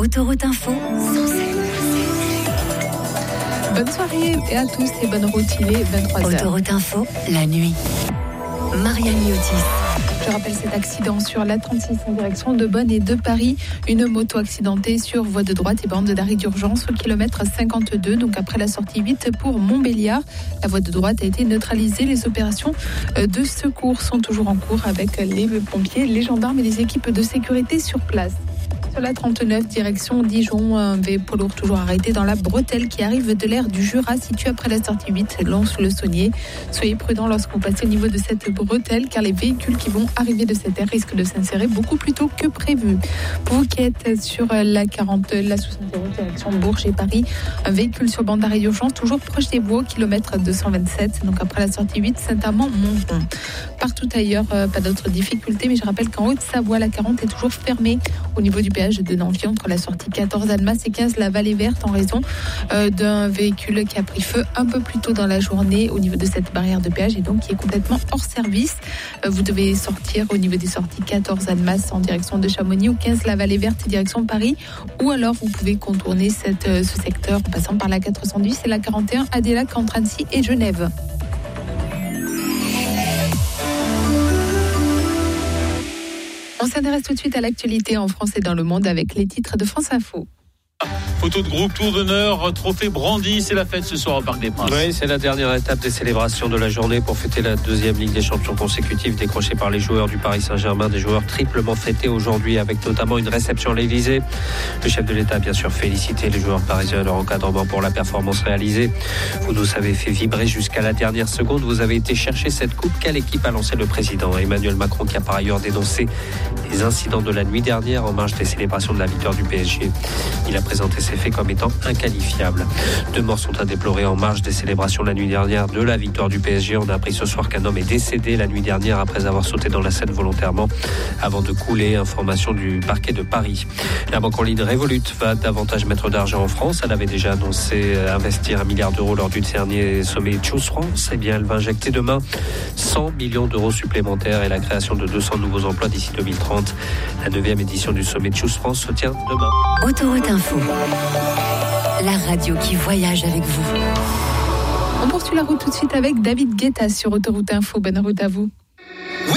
Autoroute Info. Bonne soirée et à tous et bonne route, il est 23h. Autoroute Info, la nuit. Marianne Miotis. Je rappelle cet accident sur l'A36 en direction de Bonn et de Paris. Une moto accidentée sur voie de droite et bande d'arrêt d'urgence au kilomètre 52, donc après la sortie 8 pour Montbéliard. La voie de droite a été neutralisée. Les opérations de secours sont toujours en cours avec les pompiers, les gendarmes et les équipes de sécurité sur place. Sur la 39, direction Dijon, un poids lourd toujours arrêté dans la bretelle qui arrive de l'aire du Jura, située après la sortie 8, Lons-le-Saunier. Soyez prudents lorsque vous passez au niveau de cette bretelle, car les véhicules qui vont arriver de cette aire risquent de s'insérer beaucoup plus tôt que prévu. Pour vous qui êtes sur la 40, la 60, direction Bourges et Paris, un véhicule sur bande d'arrêt d'urgence, toujours proche des Vaux, kilomètre 227, donc après la sortie 8, Saint-Amand-Monton. Partout ailleurs, pas d'autres difficultés, mais je rappelle qu'en Haute-Savoie, la 40 est toujours fermée au niveau du péage de Nancy entre la sortie 14 Almas et 15 la Vallée Verte en raison d'un véhicule qui a pris feu un peu plus tôt dans la journée au niveau de cette barrière de péage et donc qui est complètement hors service. Vous devez sortir au niveau des sorties 14 Almas en direction de Chamonix ou 15 la Vallée Verte direction Paris, ou alors vous pouvez contourner ce secteur en passant par la 410 et la 41 à Délac entre Annecy et Genève. On s'intéresse tout de suite à l'actualité en France et dans le monde avec les titres de France Info. Photo de groupe, tour d'honneur, trophée brandi, c'est la fête ce soir au Parc des Princes. Oui, c'est la dernière étape des célébrations de la journée pour fêter la deuxième Ligue des Champions consécutive décrochée par les joueurs du Paris Saint-Germain, des joueurs triplement fêtés aujourd'hui avec notamment une réception à l'Élysée. Le chef de l'État a bien sûr félicité les joueurs parisiens et leur encadrement pour la performance réalisée. Vous nous avez fait vibrer jusqu'à la dernière seconde, vous avez été chercher cette coupe. Quelle équipe a lancé le président Emmanuel Macron, qui a par ailleurs dénoncé les incidents de la nuit dernière en marge des célébrations de la victoire du PSG. Il a présenté ces faits comme étant inqualifiables. 2 morts sont à déplorer en marge des célébrations la nuit dernière de la victoire du PSG. On a appris ce soir qu'un homme est décédé la nuit dernière après avoir sauté dans la Seine volontairement avant de couler. Information du parquet de Paris. La banque en ligne Revolut va davantage mettre d'argent en France. Elle avait déjà annoncé investir 1 milliard d'euros lors du dernier sommet Choose France. Eh bien, elle va injecter demain 100 millions d'euros supplémentaires et la création de 200 nouveaux emplois d'ici 2030. La 9e édition du sommet Choose France se tient demain. Autoroute Info. La radio qui voyage avec vous. On poursuit la route tout de suite avec David Guetta sur Autoroute Info. Bonne route à vous.